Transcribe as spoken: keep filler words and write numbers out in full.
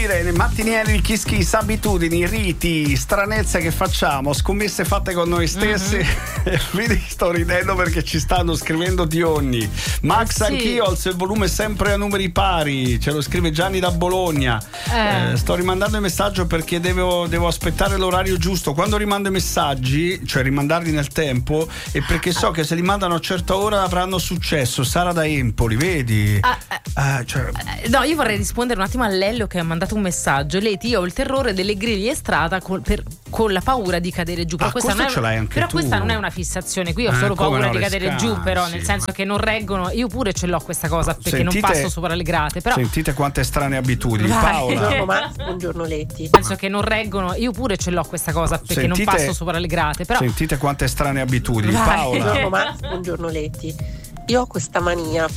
sentire nei mattinieri di Kiss Kiss, abitudini, riti, stranezze che facciamo, scommesse fatte con noi stessi. Mm-hmm. Quindi sto ridendo perché ci stanno scrivendo di ogni. Max, eh sì. Anch'io alzo il volume sempre a numeri pari, ce lo scrive Gianni da Bologna. Eh. Eh, sto rimandando il messaggio perché devo, devo aspettare l'orario giusto. Quando rimando i messaggi, cioè rimandarli nel tempo, è perché so che se li mandano a certa ora avranno successo. Sara da Empoli, vedi? Ah, eh, cioè... No, io vorrei rispondere un attimo a Lello che ha mandato un messaggio. Leti, io ho il terrore delle griglie strada con, per, con la paura di cadere giù. Però, ah, questa, non ce è, l'hai anche però tu. questa non è una fissazione. Qui ho eh, solo paura no, di cadere scansi, giù, però nel senso ma... che non reggono. Io pure ce l'ho questa cosa perché sentite, non passo sopra le grate. Però... Sentite quante strane abitudini. Vai. Paola. Buongiorno Max, buongiorno Leti. Penso che non reggono. Io pure ce l'ho questa cosa perché sentite, non passo sopra le grate. Però... Sentite quante strane abitudini. Vai. Paola. Buongiorno Max, buongiorno Leti. Io ho questa mania